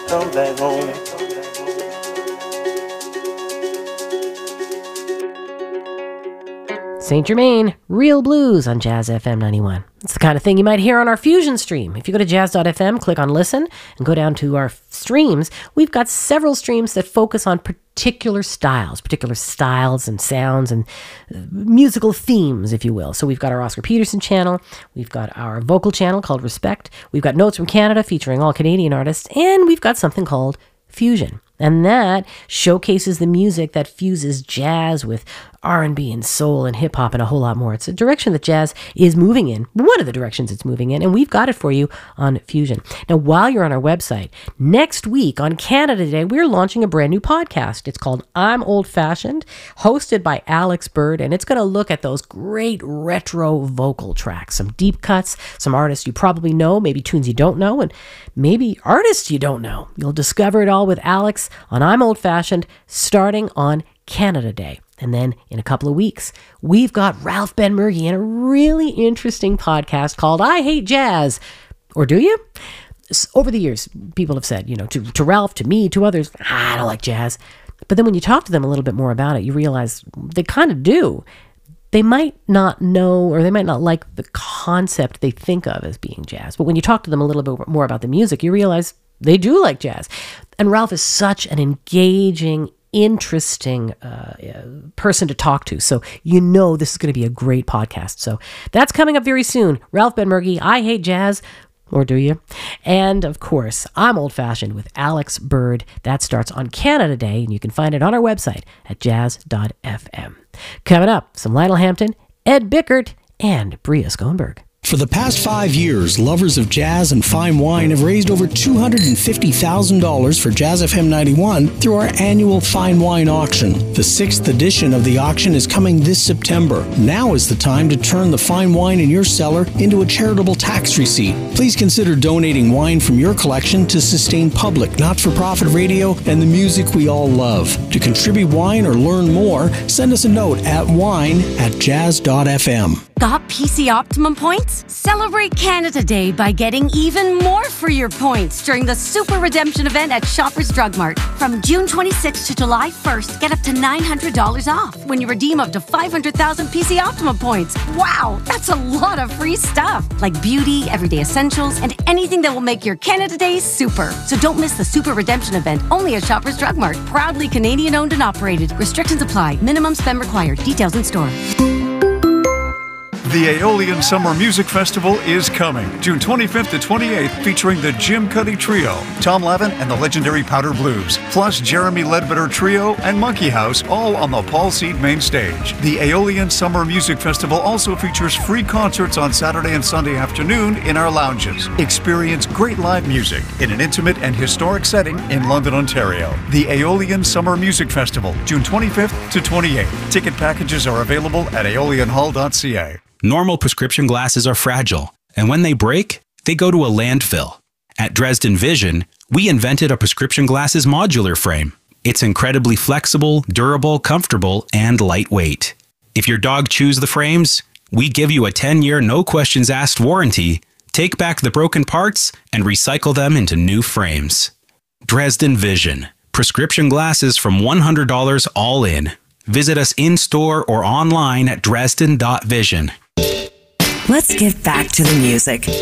come back home. St. Germain, Real Blues on Jazz FM 91. It's the kind of thing you might hear on our Fusion stream. If you go to jazz.fm, click on Listen, and go down to our streams, we've got several streams that focus on particular styles and sounds and musical themes, if you will. So we've got our Oscar Peterson channel, we've got our vocal channel called Respect, we've got Notes from Canada featuring all Canadian artists, and we've got something called Fusion. And that showcases the music that fuses jazz with R&B and soul and hip-hop and a whole lot more. It's a direction that jazz is moving in, one of the directions it's moving in, and we've got it for you on Fusion. Now, while you're on our website, next week on Canada Day, we're launching a brand new podcast. It's called I'm Old Fashioned, hosted by Alex Bird, and it's going to look at those great retro vocal tracks, some deep cuts, some artists you probably know, maybe tunes you don't know, and maybe artists you don't know. You'll discover it all with Alex on I'm Old Fashioned, starting on Canada Day. And then in a couple of weeks, we've got Ralph Benmergui in a really interesting podcast called I Hate Jazz. Or do you? Over the years, people have said, to Ralph, to me, to others, I don't like jazz. But then when you talk to them a little bit more about it, you realize they kind of do. They might not know, or they might not like the concept they think of as being jazz. But when you talk to them a little bit more about the music, you realize they do like jazz. And Ralph is such an engaging, interesting person to talk to. So this is going to be a great podcast. So that's coming up very soon. Ralph Benmergui, I Hate Jazz. Or do you? And of course, I'm Old Fashioned with Alex Bird. That starts on Canada Day, and you can find it on our website at jazz.fm. Coming up, some Lionel Hampton, Ed Bickert, and Bria Schoenberg. For the past 5 years, lovers of jazz and fine wine have raised over $250,000 for Jazz FM 91 through our annual Fine Wine Auction. The 6th edition of the auction is coming this September. Now is the time to turn the fine wine in your cellar into a charitable tax receipt. Please consider donating wine from your collection to sustain public, not-for-profit radio and the music we all love. To contribute wine or learn more, send us a note at wine@jazz.fm. Got PC Optimum points? Celebrate Canada Day by getting even more for your points during the Super Redemption event at Shoppers Drug Mart. From June 26th to July 1st, get up to $900 off when you redeem up to 500,000 PC Optimum points. Wow, that's a lot of free stuff, like beauty, everyday essentials, and anything that will make your Canada Day super. So don't miss the Super Redemption event, only at Shoppers Drug Mart. Proudly Canadian owned and operated. Restrictions apply. Minimum spend required. Details in store. The Aeolian Summer Music Festival is coming, June 25th to 28th, featuring the Jim Cuddy Trio, Tom Levin and the legendary Powder Blues, plus Jeremy Ledbetter Trio and Monkey House, all on the Paul Seed main stage. The Aeolian Summer Music Festival also features free concerts on Saturday and Sunday afternoon in our lounges. Experience great live music in an intimate and historic setting in London, Ontario. The Aeolian Summer Music Festival, June 25th to 28th. Ticket packages are available at aeolianhall.ca. Normal prescription glasses are fragile, and when they break, they go to a landfill. At Dresden Vision, we invented a prescription glasses modular frame. It's incredibly flexible, durable, comfortable, and lightweight. If your dog chews the frames, we give you a 10-year no-questions-asked warranty, take back the broken parts, and recycle them into new frames. Dresden Vision. Prescription glasses from $100 all in. Visit us in-store or online at dresden.vision. Let's get back to the music.